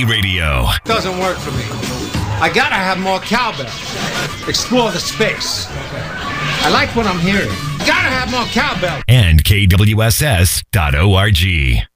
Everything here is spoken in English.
Community Radio. Doesn't work for me. I gotta have more cowbell. Explore the space. I like what I'm hearing. Gotta have more cowbell. And KWSS.org.